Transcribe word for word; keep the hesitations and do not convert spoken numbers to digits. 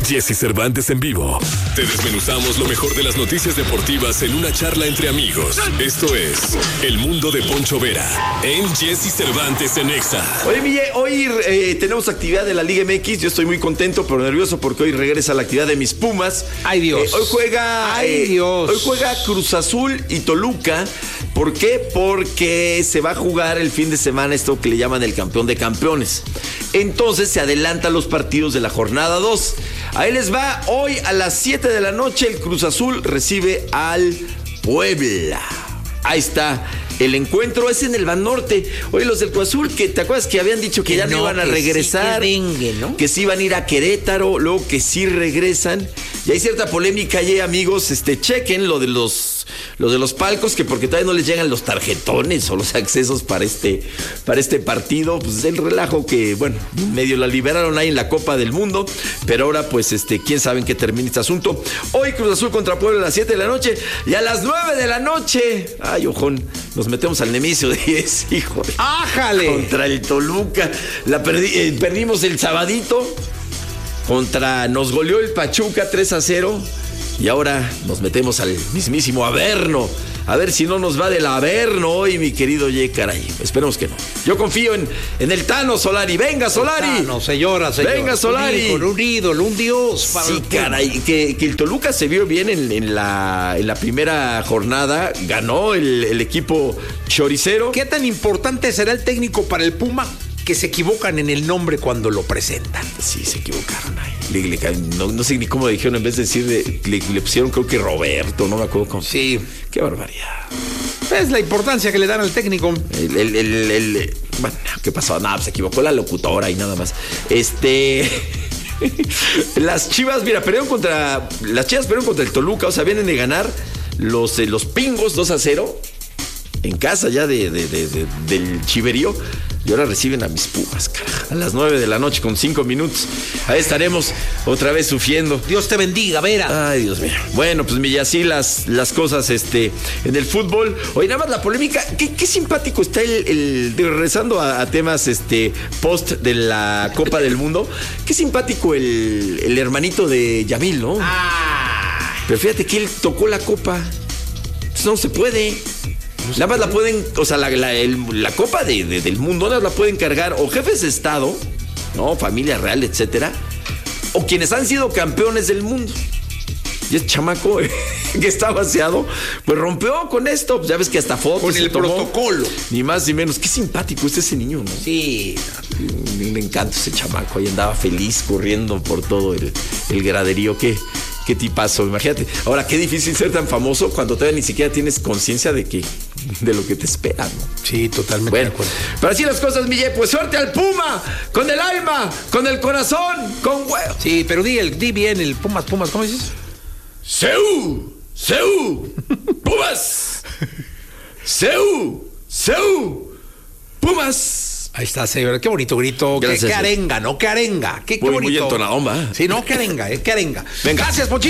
Jesse Cervantes en vivo. Te desmenuzamos lo mejor de las noticias deportivas en una charla entre amigos. Esto es El Mundo de Poncho Vera en Jesse Cervantes en Exa. Oye, Mille, hoy eh, tenemos actividad de la Liga M X. Yo estoy muy contento, pero nervioso porque hoy regresa la actividad de mis Pumas. ¡Ay, Dios! Eh, hoy juega... ¡Ay, eh, Dios! Hoy juega Cruz Azul y Toluca. ¿Por qué? Porque se va a jugar el fin de semana esto que le llaman el campeón de campeones. Entonces se adelantan los partidos de la jornada dos. Ahí les va. Hoy a las siete de la noche el Cruz Azul recibe al Puebla. Ahí está. El encuentro es en el Banorte. Oye, los del Cruz Azul, que te acuerdas que habían dicho que, que ya no, no iban a regresar, sí, que, vengue, ¿no? que sí iban a ir a Querétaro, luego que sí regresan. Y hay cierta polémica allí, amigos. Este, chequen lo de los, lo de los palcos, que porque todavía no les llegan los tarjetones o los accesos para este, para este partido. Pues el relajo que, bueno, medio la liberaron ahí en la Copa del Mundo, pero ahora, pues, este, quién sabe en qué termina este asunto. Hoy Cruz Azul contra Puebla a las siete de la noche y a las nueve de la noche. Ay, ojón, nos metemos al Nemesio de diez, hijo. ¡Ájale! Contra el Toluca. La perdi- eh, perdimos el sabadito. Contra, nos goleó el Pachuca tres a cero. Y ahora nos metemos al mismísimo Averno. A ver si no nos va del Averno hoy, mi querido Ye, caray. Esperemos que no. Yo confío en, en el Tano Solari. ¡Venga, Solari! No, señora, señora. ¡Venga, Solari! Un, un ídolo, un dios. Para sí, caray. Que, que el Toluca se vio bien en, en, la, en la primera jornada. Ganó el, el equipo choricero. ¿Qué tan importante será el técnico para el Puma? Que se equivocan en el nombre cuando lo presentan. Sí, se equivocaron ahí. Le, le, no, no sé ni cómo dijeron, en vez de decir, de, le, le pusieron creo que Roberto, no me acuerdo cómo. Sí. Qué barbaridad. Es la importancia que le dan al técnico. El, el, el, el, el bueno, ¿qué pasó? Nada, se equivocó la locutora y nada más. Este... Las Chivas, mira, perdieron contra... Las Chivas perdieron contra el Toluca, o sea, vienen de ganar los, eh, los Pingos dos a cero en casa ya de, de, de, de, del Chiverío. Y ahora reciben a mis Pumas, carajo. A las nueve de la noche con cinco minutos. Ahí estaremos otra vez sufriendo. Dios te bendiga, Vera. Ay, Dios mío. Bueno, pues Milla, así las, las cosas este, en el fútbol. Oye, nada más la polémica. Qué, qué simpático está el, el regresando a, a temas este, post de la Copa del Mundo. Qué simpático el, el hermanito de Yamil, ¿no? Ah. Pero fíjate que él tocó la copa. Entonces no se puede. Nada más la pueden, o sea, la, la, el, la Copa de, de, del Mundo nada más la pueden cargar o jefes de Estado, ¿no? Familia real, etcétera, o quienes han sido campeones del mundo. Y este chamaco que está vaciado, pues rompió con esto. Pues ya ves que hasta fotos con el tomó, protocolo. Ni más ni menos. Qué simpático es ese niño, ¿no? Sí. Me encanta ese chamaco. Ahí andaba feliz corriendo por todo el, el graderío. ¿Qué? Qué tipazo, imagínate. Ahora, qué difícil ser tan famoso cuando todavía ni siquiera tienes conciencia de que de lo que te espera, ¿no? Sí, totalmente. Bueno, de acuerdo. pero así las cosas, Mille. Pues suerte al Puma, con el alma, con el corazón, con huevo. Sí, pero di, el, di bien el Pumas, Pumas, ¿cómo dices? ¡Seu! ¡Seu! ¡Pumas! ¡Seu! ¡Seu! ¡Pumas! Ahí está, señor. Qué bonito grito. Qué, qué arenga, ¿no? Qué arenga. Qué, qué muy, bonito. muy entonadón, ¿va? Sí, no, qué arenga, eh, qué arenga. Venga. Gracias, Pochito.